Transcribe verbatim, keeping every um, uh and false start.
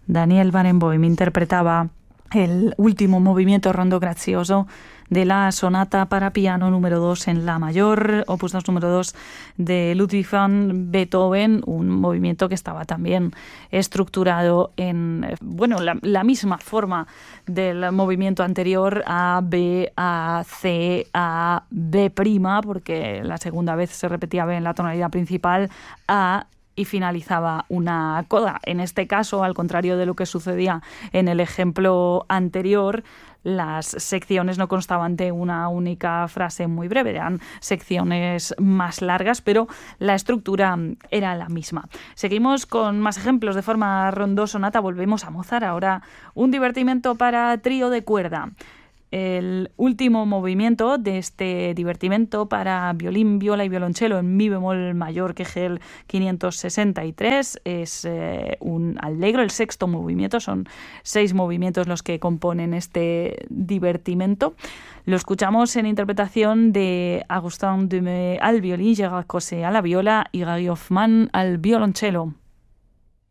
Daniel Barenboim interpretaba el último movimiento rondo grazioso de la sonata para piano número dos en la mayor, opus dos número dos de Ludwig van Beethoven, un movimiento que estaba también estructurado en, bueno, la, la misma forma del movimiento anterior, A, B, A, C, A, B', porque la segunda vez se repetía B en la tonalidad principal, A, y finalizaba una coda. En este caso, al contrario de lo que sucedía en el ejemplo anterior, las secciones no constaban de una única frase muy breve, eran secciones más largas, pero la estructura era la misma. Seguimos con más ejemplos de forma rondó sonata, volvemos a Mozart, ahora un divertimento para trío de cuerda. El último movimiento de este divertimento para violín, viola y violonchelo en mi bemol mayor, que es el quinientos sesenta y tres, es eh, un allegro, el sexto movimiento, son seis movimientos los que componen este divertimento. Lo escuchamos en interpretación de Augustin Dumay al violín, Gerard Cosset a la viola y Gary Hoffman al violonchelo.